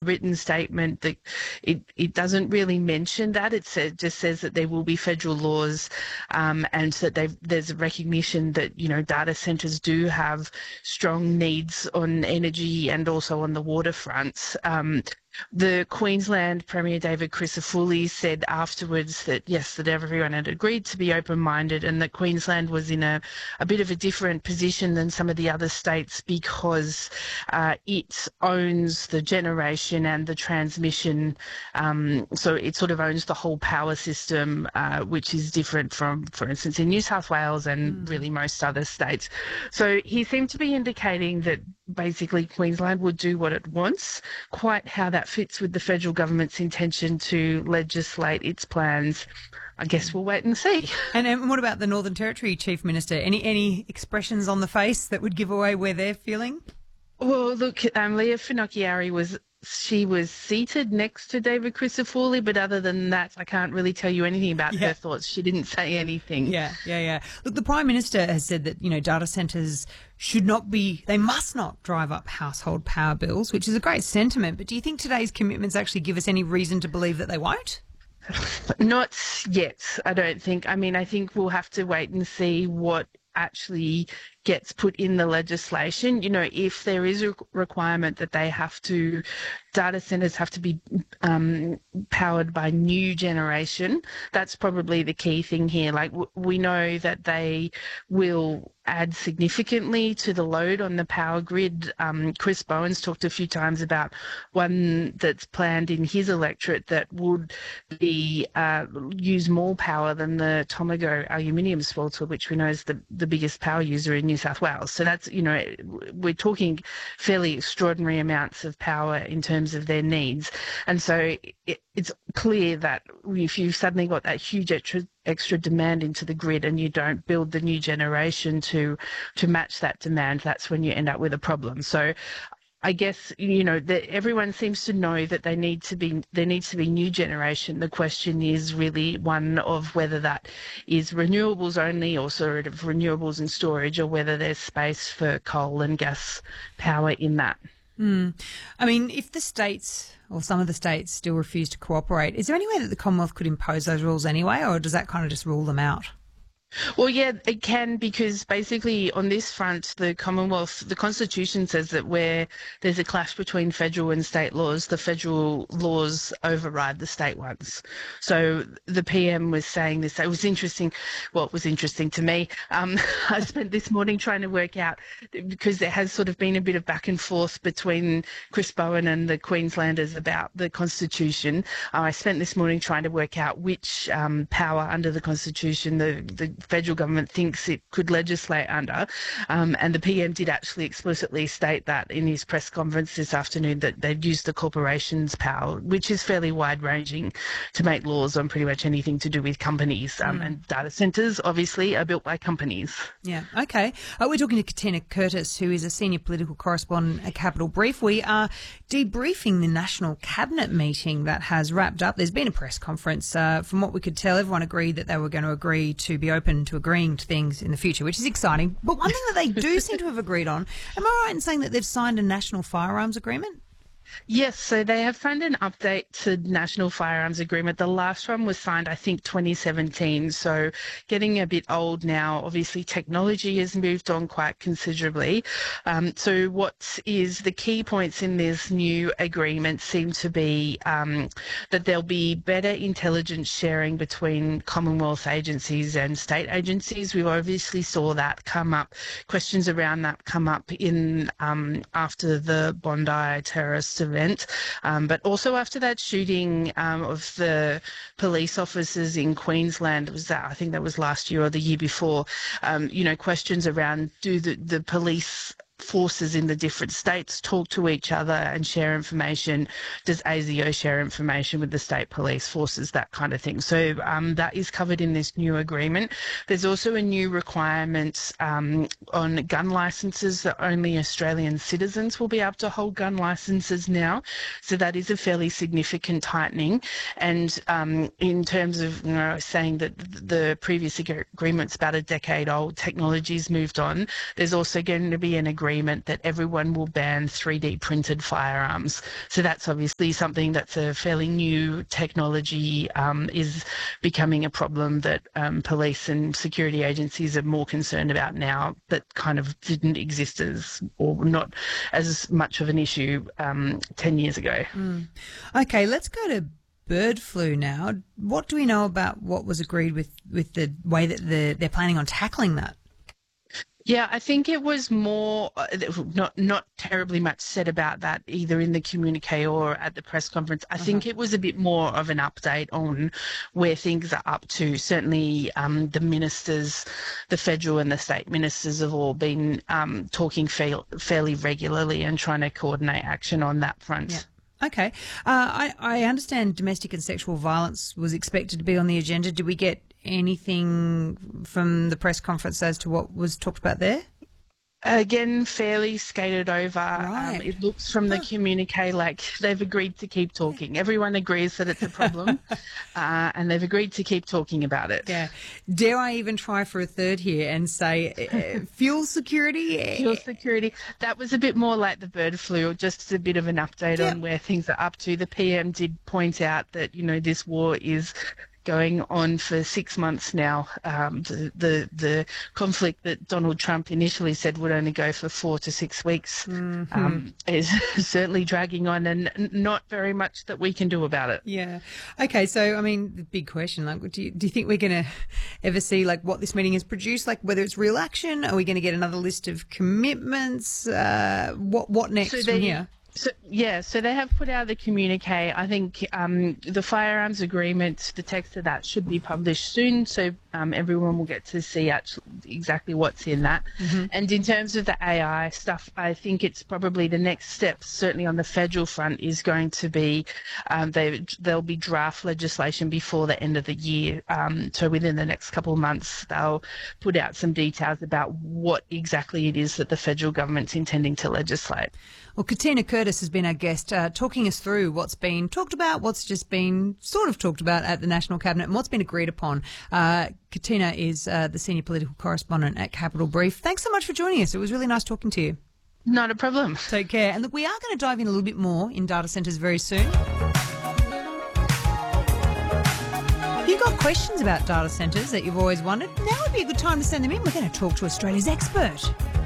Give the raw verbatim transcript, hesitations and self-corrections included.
written statement that it, it doesn't really mention that. It says, just says that there will be federal laws um, and that they've, there's a recognition that, you know, data centres do have strong needs on energy and also on the waterfront. Um, The Queensland Premier David Crisafulli said afterwards that, yes, that everyone had agreed to be open-minded and that Queensland was in a, a bit of a different position than some of the other states because uh, it owns the generation and the transmission. Um, so it sort of owns the whole power system, uh, which is different from, for instance, in New South Wales and mm. really most other states. So he seemed to be indicating that basically Queensland would do what it wants. Quite how that fits with the federal government's intention to legislate its plans, I guess we'll wait and see. And, and what about the Northern Territory Chief Minister? Any any expressions on the face that would give away where they're feeling? Well, look, um, Leah Finocchiaro was she was seated next to David Crisafulli, but other than that, I can't really tell you anything about yeah. her thoughts. She didn't say anything. Yeah, yeah, yeah. Look, the Prime Minister has said that, you know, data centres should not be, they must not drive up household power bills, which is a great sentiment. But do you think today's commitments actually give us any reason to believe that they won't? Not yet, I don't think. I mean, I think we'll have to wait and see what actually gets put in the legislation. You know, if there is a requirement that they have to, data centres have to be um, powered by new generation, that's probably the key thing here. Like, w- we know that they will add significantly to the load on the power grid. Um, Chris Bowen's talked a few times about one that's planned in his electorate that would be uh, use more power than the Tomago aluminium smelter, which we know is the, the biggest power user in New South Wales. So that's, you know, we're talking fairly extraordinary amounts of power in terms of their needs. And so it, it's clear that if you've suddenly got that huge extra extra demand into the grid and you don't build the new generation to to match that demand, that's when you end up with a problem. So I guess, you know, that everyone seems to know that they need to be there needs to be new generation. The question is really one of whether that is renewables only or sort of renewables and storage, or whether there's space for coal and gas power in that. Mm. I mean, if the states or some of the states still refuse to cooperate, is there any way that the Commonwealth could impose those rules anyway, or does that kind of just rule them out? Well, yeah, it can, because basically on this front, the Commonwealth, the Constitution says that where there's a clash between federal and state laws, the federal laws override the state ones. So the P M was saying this. It was interesting. Well, it was interesting to me. Um, I spent this morning trying to work out, because there has sort of been a bit of back and forth between Chris Bowen and the Queenslanders about the Constitution. Uh, I spent this morning trying to work out which um, power under the Constitution the, the federal government thinks it could legislate under, um, and the P M did actually explicitly state that in his press conference this afternoon, that they'd use the corporation's power, which is fairly wide-ranging, to make laws on pretty much anything to do with companies. Um, mm. And data centres, obviously, are built by companies. Yeah, okay. Uh, we're talking to Katina Curtis, who is a senior political correspondent at Capital Brief. We are debriefing the National Cabinet meeting that has wrapped up. There's been a press conference. Uh, from what we could tell, everyone agreed that they were going to agree to be open to agreeing to things in the future, which is exciting. But one thing that they do seem to have agreed on, am I right in saying that they've signed a national firearms agreement? Yes, so they have signed an update to the National Firearms Agreement. The last one was signed, I think, twenty seventeen, so getting a bit old now. Obviously, technology has moved on quite considerably. Um, so what is the key points in this new agreement seem to be um, that there'll be better intelligence sharing between Commonwealth agencies and state agencies. We obviously saw that come up, questions around that come up in um, after the Bondi terrorist event, um, but also after that shooting um, of the police officers in Queensland. Was that, I think that was last year or the year before. Um, you know, questions around, do the, the police forces in the different states talk to each other and share information? Does A S I O share information with the state police forces, that kind of thing? So um, that is covered in this new agreement. There's also a new requirement um, on gun licences, that only Australian citizens will be able to hold gun licences now. So that is a fairly significant tightening. And um, in terms of, you know, saying that the previous agreement's about a decade old, technology's moved on, there's also going to be an agreement agreement that everyone will ban three D printed firearms. So that's obviously something that's a fairly new technology, um, is becoming a problem that um, police and security agencies are more concerned about now, that kind of didn't exist as, or not as much of an issue um, ten years ago. Mm. Okay, let's go to bird flu now. What do we know about what was agreed with, with the way that the, they're planning on tackling that? Yeah, I think it was more, uh, not not terribly much said about that either in the communique or at the press conference. I uh-huh. think it was a bit more of an update on where things are up to. Certainly um, the ministers, the federal and the state ministers have all been um, talking fa- fairly regularly and trying to coordinate action on that front. Yeah. Okay. Uh, I, I understand domestic and sexual violence was expected to be on the agenda. Did we get anything from the press conference as to what was talked about there? Again, fairly skated over. Right. Um, it looks from the communique like they've agreed to keep talking. Everyone agrees that it's a problem, uh, and they've agreed to keep talking about it. Yeah. Dare I even try for a third here and say uh, fuel security? Fuel security. That was a bit more like the bird flu, just a bit of an update yep. on where things are up to. The P M did point out that, you know, this war is going on for six months now. Um, the, the the conflict that Donald Trump initially said would only go for four to six weeks mm-hmm. um, is certainly dragging on, and not very much that we can do about it. Yeah. Okay. So, I mean, the big question, like, do you, do you think we're going to ever see like what this meeting has produced? Like, whether it's real action? Are we going to get another list of commitments? Uh, what what next so from they, here? So, yeah, so they have put out the communique. I think um, the firearms agreement, the text of that should be published soon, so um, everyone will get to see actually exactly what's in that. Mm-hmm. And in terms of the A I stuff, I think it's probably the next step, certainly on the federal front, is going to be um, they, there'll be draft legislation before the end of the year. Um, so within the next couple of months, they'll put out some details about what exactly it is that the federal government's intending to legislate. Well, Katina Curtis has been our guest, uh, talking us through what's been talked about, what's just been sort of talked about at the National Cabinet, and what's been agreed upon. Uh, Katina is uh, the senior political correspondent at Capital Brief. Thanks so much for joining us. It was really nice talking to you. Not a problem. Take care. And look, we are going to dive in a little bit more in data centres very soon. If you've got questions about data centres that you've always wondered, now would be a good time to send them in. We're going to talk to Australia's expert.